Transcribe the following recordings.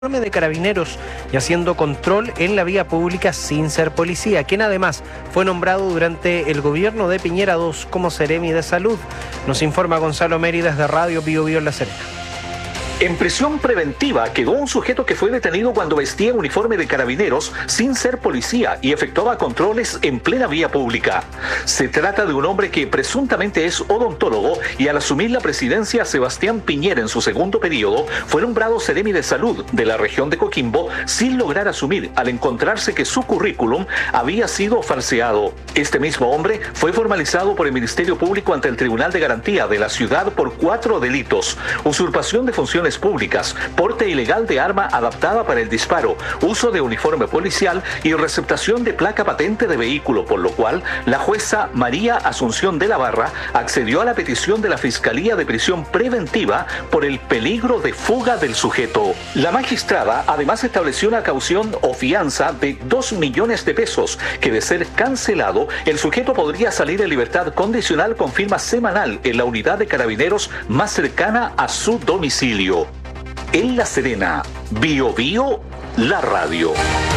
de Carabineros y haciendo control en la vía pública sin ser policía, quien además fue nombrado durante el gobierno de Piñera II como Seremi de Salud. Nos informa Gonzalo Mérida desde Radio Bio Bio en La Serena. En prisión preventiva quedó un sujeto que fue detenido cuando vestía uniforme de Carabineros sin ser policía y efectuaba controles en plena vía pública. Se trata de un hombre que presuntamente es odontólogo y al asumir la presidencia Sebastián Piñera en su segundo periodo fue nombrado Seremi de Salud de la región de Coquimbo sin lograr asumir al encontrarse que su currículum había sido falseado. Este mismo hombre fue formalizado por el Ministerio Público ante el Tribunal de Garantía de la ciudad por 4 delitos: usurpación de funciones públicas, porte ilegal de arma adaptada para el disparo, uso de uniforme policial y receptación de placa patente de vehículo, por lo cual la jueza María Asunción de la Barra accedió a la petición de la Fiscalía de Prisión Preventiva por el peligro de fuga del sujeto. La magistrada además estableció una caución o fianza de 2 millones de pesos, que de ser cancelado, el sujeto podría salir en libertad condicional con firma semanal en la unidad de Carabineros más cercana a su domicilio. En La Serena, Bio Bio, la radio.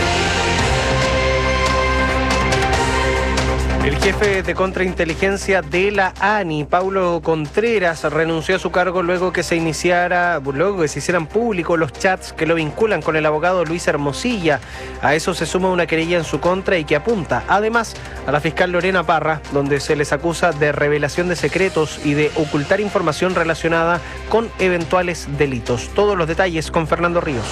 El jefe de contrainteligencia de la ANI, Paulo Contreras, renunció a su cargo luego que se hicieran públicos los chats que lo vinculan con el abogado Luis Hermosilla. A eso se suma una querella en su contra y que apunta, además, a la fiscal Lorena Parra, donde se les acusa de revelación de secretos y de ocultar información relacionada con eventuales delitos. Todos los detalles con Fernando Ríos.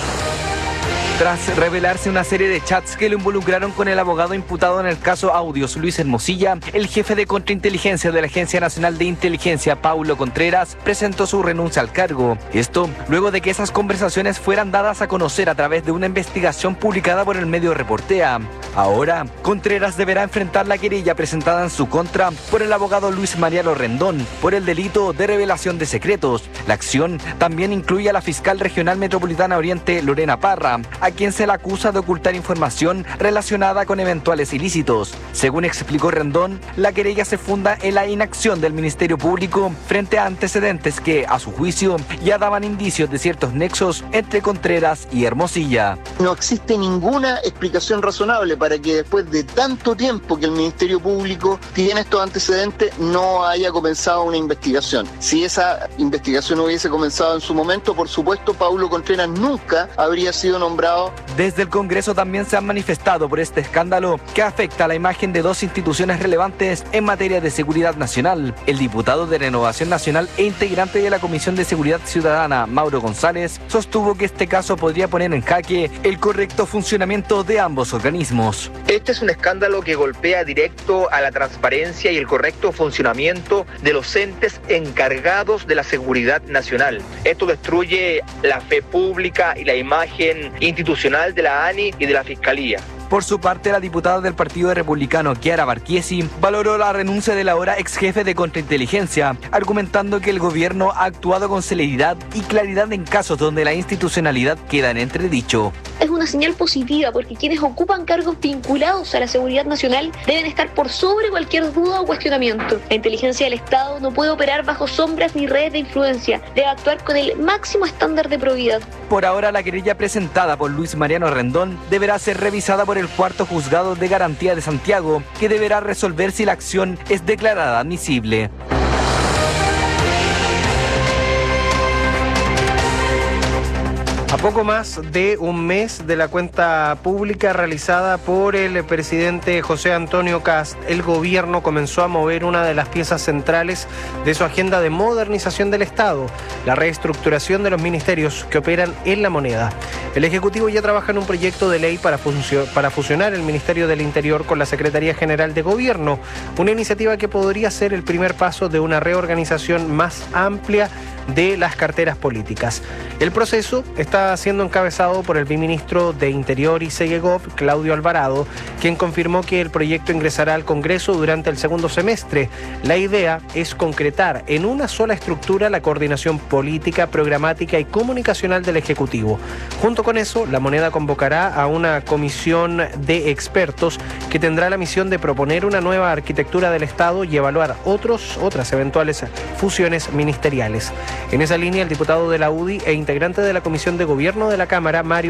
Tras revelarse una serie de chats que lo involucraron con el abogado imputado en el caso Audios, Luis Hermosilla, el jefe de contrainteligencia de la Agencia Nacional de Inteligencia, Paulo Contreras, presentó su renuncia al cargo. Esto luego de que esas conversaciones fueran dadas a conocer a través de una investigación publicada por el medio Reportea. Ahora, Contreras deberá enfrentar la querella presentada en su contra por el abogado Luis Mariano Rendón por el delito de revelación de secretos. La acción también incluye a la fiscal regional metropolitana Oriente, Lorena Parra, a quien se le acusa de ocultar información relacionada con eventuales ilícitos. Según explicó Rendón, la querella se funda en la inacción del Ministerio Público frente a antecedentes que, a su juicio, ya daban indicios de ciertos nexos entre Contreras y Hermosilla. No existe ninguna explicación razonable para que después de tanto tiempo que el Ministerio Público tiene estos antecedentes no haya comenzado una investigación. Si esa investigación hubiese comenzado en su momento, por supuesto, Paulo Contreras nunca habría sido nombrado. Desde el Congreso también se han manifestado por este escándalo que afecta a la imagen de 2 instituciones relevantes en materia de seguridad nacional. El diputado de Renovación Nacional e integrante de la Comisión de Seguridad Ciudadana, Mauro González, sostuvo que este caso podría poner en jaque el correcto funcionamiento de ambos organismos. Este es un escándalo que golpea directo a la transparencia y el correcto funcionamiento de los entes encargados de la seguridad nacional. Esto destruye la fe pública y la imagen institucional de la ANI y de la Fiscalía. Por su parte, la diputada del Partido Republicano, Chiara Barchiesi, valoró la renuncia del ahora ex jefe de contrainteligencia, argumentando que el gobierno ha actuado con celeridad y claridad en casos donde la institucionalidad queda en entredicho. Es una señal positiva porque quienes ocupan cargos vinculados a la seguridad nacional deben estar por sobre cualquier duda o cuestionamiento. La inteligencia del Estado no puede operar bajo sombras ni redes de influencia, debe actuar con el máximo estándar de probidad. Por ahora, la querella presentada por Luis Mariano Rendón deberá ser revisada por el 4º Juzgado de Garantía de Santiago, que deberá resolver si la acción es declarada admisible. A poco más de un mes de la cuenta pública realizada por el presidente José Antonio Kast, el gobierno comenzó a mover una de las piezas centrales de su agenda de modernización del Estado, la reestructuración de los ministerios que operan en la moneda. El Ejecutivo ya trabaja en un proyecto de ley para fusionar el Ministerio del Interior con la Secretaría General de Gobierno, una iniciativa que podría ser el primer paso de una reorganización más amplia de las carteras políticas. El proceso está siendo encabezado por el viceministro de Interior y Segegov, Claudio Alvarado, quien confirmó que el proyecto ingresará al Congreso durante el segundo semestre. La idea es concretar en una sola estructura la coordinación política, programática y comunicacional del Ejecutivo. Junto con eso, la moneda convocará a una comisión de expertos que tendrá la misión de proponer una nueva arquitectura del Estado y evaluar otras eventuales fusiones ministeriales. En esa línea, el diputado de la UDI e integrante de la Comisión de Gobierno de la Cámara, Mario